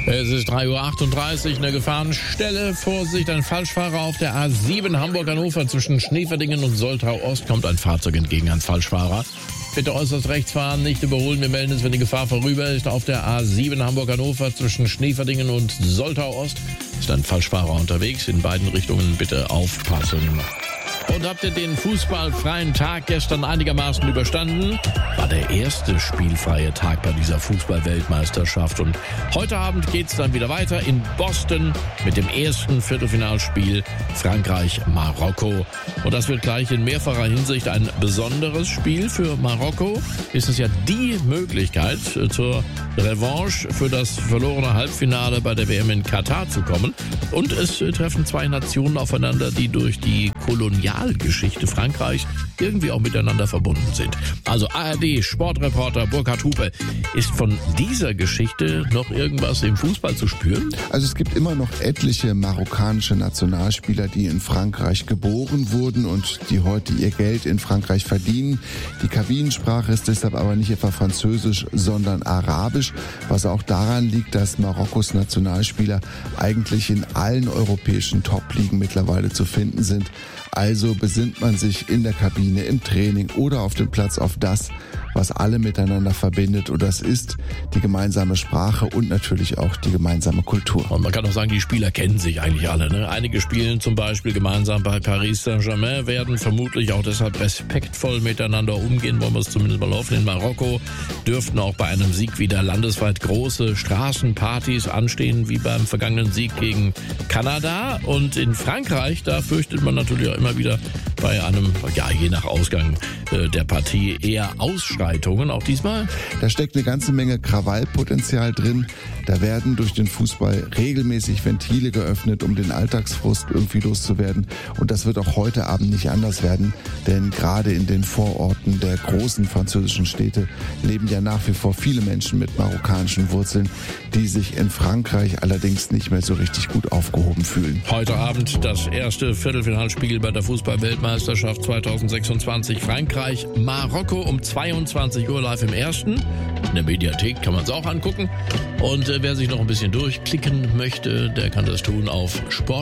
Es ist 3:38 Uhr, eine Gefahrenstelle. Vorsicht, ein Falschfahrer auf der A7 Hamburg-Hannover zwischen Schneeverdingen und Soltau-Ost. Kommt ein Fahrzeug entgegen, ein Falschfahrer. Bitte äußerst rechts fahren, nicht überholen. Wir melden es, wenn die Gefahr vorüber ist. Auf der A7 Hamburg-Hannover zwischen Schneeverdingen und Soltau-Ost ist ein Falschfahrer unterwegs. In beiden Richtungen bitte aufpassen. Und habt ihr den fußballfreien Tag gestern einigermaßen überstanden? War der erste spielfreie Tag bei dieser Fußball-Weltmeisterschaft. Und heute Abend geht's dann wieder weiter in Boston mit dem ersten Viertelfinalspiel Frankreich-Marokko. Und das wird gleich in mehrfacher Hinsicht ein besonderes Spiel. Für Marokko ist es ja die Möglichkeit, zur Revanche für das verlorene Halbfinale bei der WM in Katar zu kommen. Und es treffen zwei Nationen aufeinander, die durch die Kolonialgeschichte Frankreichs irgendwie auch miteinander verbunden sind. Also ARD-Sportreporter Burkhard Hupe, ist von dieser Geschichte noch irgendwas im Fußball zu spüren? Also es gibt immer noch etliche marokkanische Nationalspieler, die in Frankreich geboren wurden und die heute ihr Geld in Frankreich verdienen. Die Kabinensprache ist deshalb aber nicht etwa Französisch, sondern Arabisch, was auch daran liegt, dass Marokkos Nationalspieler eigentlich in allen europäischen Top-Ligen mittlerweile zu finden sind. Also besinnt man sich in der Kabine, im Training oder auf dem Platz auf das, was alle miteinander verbindet. Und das ist die gemeinsame Sprache und natürlich auch die gemeinsame Kultur. Und man kann auch sagen, die Spieler kennen sich eigentlich alle, ne? Einige spielen zum Beispiel gemeinsam bei Paris Saint-Germain, werden vermutlich auch deshalb respektvoll miteinander umgehen, wollen wir es zumindest mal hoffen. In Marokko dürften auch bei einem Sieg wieder landesweit große Straßenpartys anstehen, wie beim vergangenen Sieg gegen Kanada. Und in Frankreich, da fürchtet man natürlich auch immer wieder bei einem, ja, je nach Ausgang der Partie eher Ausschreitungen, auch diesmal. Da steckt eine ganze Menge Krawallpotenzial drin. Da werden durch den Fußball regelmäßig Ventile geöffnet, um den Alltagsfrust irgendwie loszuwerden. Und das wird auch heute Abend nicht anders werden, denn gerade in den Vororten der großen französischen Städte leben ja nach wie vor viele Menschen mit marokkanischen Wurzeln, die sich in Frankreich allerdings nicht mehr so richtig gut aufgehoben fühlen. Heute Abend das erste Viertelfinalspiel bei der Fußball-Weltmeisterschaft 2026 Frankreich-Marokko um 22 Uhr live im Ersten. In der Mediathek kann man es auch angucken. Und wer sich noch ein bisschen durchklicken möchte, der kann das tun auf Sport.